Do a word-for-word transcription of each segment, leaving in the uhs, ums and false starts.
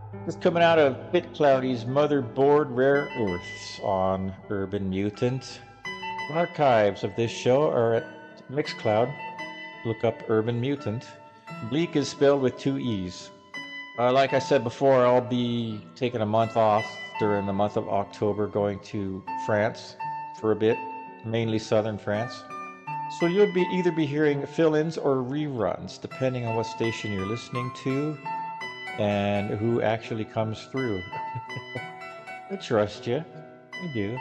Just coming out of Bit Cloudy's Motherboard Rare Earths on Urban Mutant. Archives of this show are at Mixcloud. Look up Urban Mutant. Bleak is spelled with two E's. Uh, like I said before, I'll be taking a month off during the month of October, going to France for a bit, mainly southern France. So you'll be either be hearing fill-ins or reruns, depending on what station you're listening to and who actually comes through. I trust you. I do.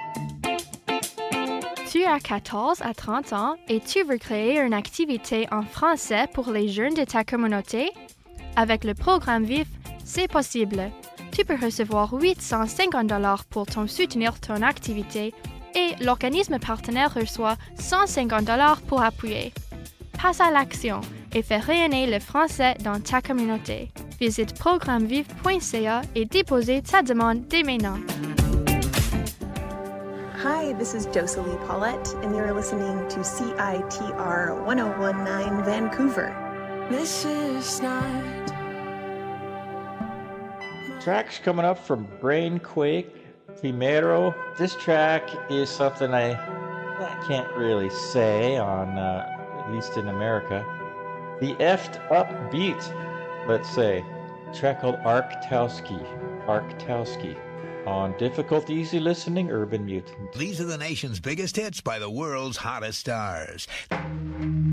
Tu as quatorze à trente ans et tu veux créer une activité en français pour les jeunes de ta communauté? Avec le programme V I F, c'est possible. Tu peux recevoir huit cent cinquante dollars pour ton soutenir ton activité et l'organisme partenaire reçoit cent cinquante dollars pour appuyer. Passe à l'action et fais rayonner le français dans ta communauté. Visite programme vive point c a et déposez ta demande dès maintenant. Hi, this is Jocelyn Paulette, and you're listening to C I T R ten nineteen Vancouver. This is not. Tracks coming up from Brainquake, Primero. This track is something I, I can't really say on, uh, at least in America. The effed up beat, let's say. A track called Arktowski. Arktowski. On Difficult Easy Listening, Urban Mutant. These are the nation's biggest hits by the world's hottest stars.